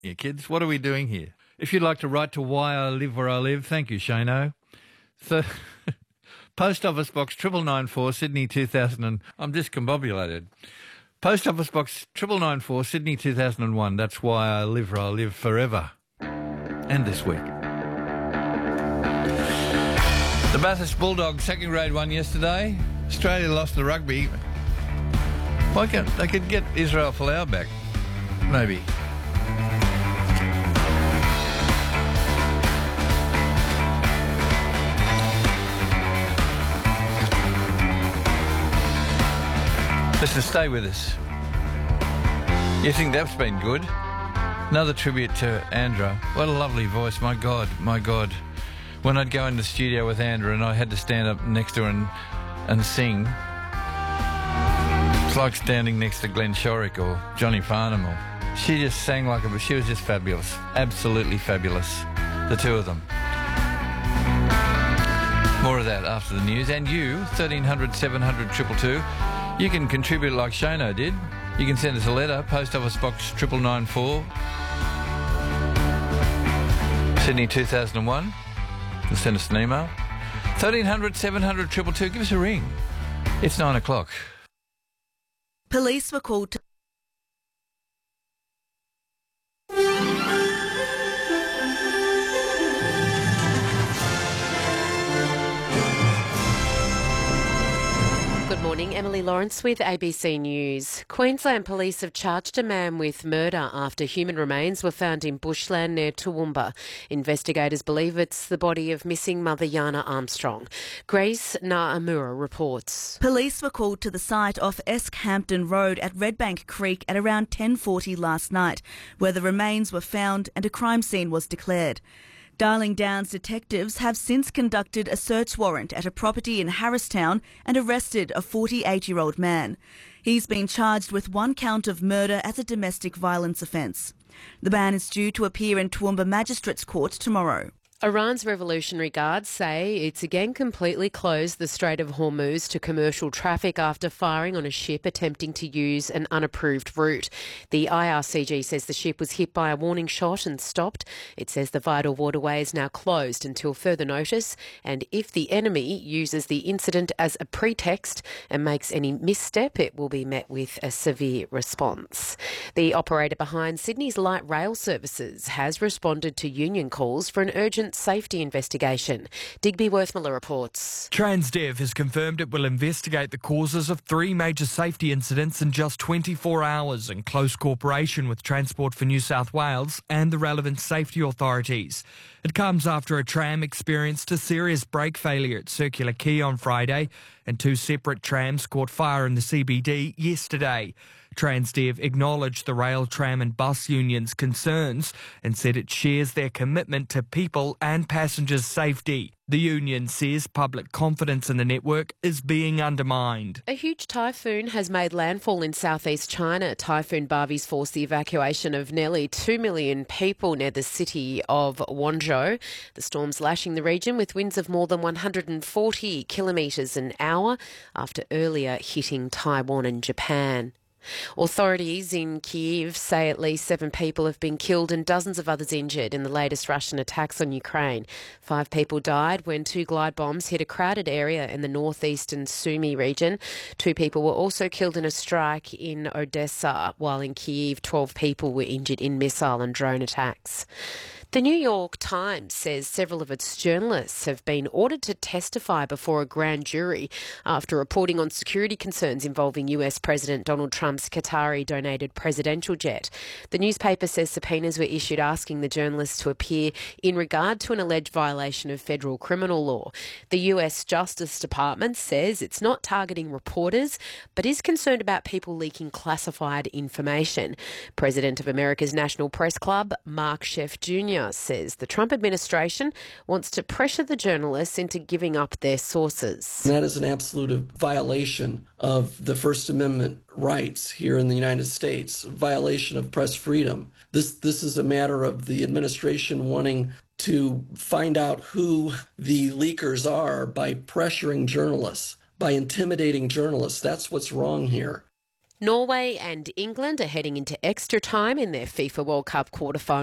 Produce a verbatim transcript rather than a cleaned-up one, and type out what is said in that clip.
Yeah, kids, what are we doing here? If you'd like to write to Why I Live Where I Live, thank you, Shano. So, Post Office Box triple nine four, Sydney two thousand. And, I'm discombobulated. Post Office Box triple nine four, Sydney two thousand one. That's Why I Live Where I Live forever. And this week. The Bathurst Bulldogs second grade won yesterday. Australia lost the rugby. Why can't they could get Israel Folau back? Maybe. Listen, stay with us. You think that's been good? Another tribute to Andra. What a lovely voice. My God, my God. When I'd go in the studio with Andra and I had to stand up next to her and, and sing, it's like standing next to Glenn Shorrock or Johnny Farnham. Or, she just sang like a... She was just fabulous. Absolutely fabulous. The two of them. More of that after the news. And you, thirteen hundred, seven hundred, two two two. You can contribute like Shano did. You can send us a letter, Post Office Box triple nine four, Sydney two thousand one. And send us an email. thirteen hundred, seven hundred, two two two. Give us a ring. It's nine o'clock. Police were called to... Good morning, Emily Lawrence with A B C News. Queensland Police have charged a man with murder after human remains were found in bushland near Toowoomba. Investigators believe it's the body of missing mother Yana Armstrong. Grace Naamura reports. Police were called to the site off Esk-Hampton Road at Redbank Creek at around ten forty last night, where the remains were found and a crime scene was declared. Darling Downs detectives have since conducted a search warrant at a property in Harristown and arrested a forty-eight-year-old man. He's been charged with one count of murder as a domestic violence offence. The man is due to appear in Toowoomba Magistrates Court tomorrow. Iran's Revolutionary Guards say it's again completely closed the Strait of Hormuz to commercial traffic after firing on a ship attempting to use an unapproved route. The I R C G says the ship was hit by a warning shot and stopped. It says the vital waterway is now closed until further notice, and if the enemy uses the incident as a pretext and makes any misstep, it will be met with a severe response. The operator behind Sydney's light rail services has responded to union calls for an urgent safety investigation. Digby Worthmiller reports. Transdev has confirmed it will investigate the causes of three major safety incidents in just twenty-four hours in close cooperation with Transport for New South Wales and the relevant safety authorities. It comes after a tram experienced a serious brake failure at Circular Quay on Friday and two separate trams caught fire in the C B D yesterday. Transdev acknowledged the rail, tram and bus unions' concerns and said it shares their commitment to people and passengers' safety. The union says public confidence in the network is being undermined. A huge typhoon has made landfall in southeast China. Typhoon Barbies forced the evacuation of nearly two million people near the city of Guangzhou. The storm's lashing the region with winds of more than one hundred forty kilometres an hour after earlier hitting Taiwan and Japan. Authorities in Kyiv say at least seven people have been killed and dozens of others injured in the latest Russian attacks on Ukraine. Five people died when two glide bombs hit a crowded area in the northeastern Sumy region. Two people were also killed in a strike in Odessa, while in Kyiv, twelve people were injured in missile and drone attacks. The New York Times says several of its journalists have been ordered to testify before a grand jury after reporting on security concerns involving U S President Donald Trump's Qatari-donated presidential jet. The newspaper says subpoenas were issued asking the journalists to appear in regard to an alleged violation of federal criminal law. The U S Justice Department says it's not targeting reporters, but is concerned about people leaking classified information. President of America's National Press Club, Mark Sheff Junior says the Trump administration wants to pressure the journalists into giving up their sources. That is an absolute violation of the First Amendment rights here in the United States, violation of press freedom. This, this is a matter of the administration wanting to find out who the leakers are by pressuring journalists, by intimidating journalists. That's what's wrong here. Norway and England are heading into extra time in their FIFA World Cup quarterfinal.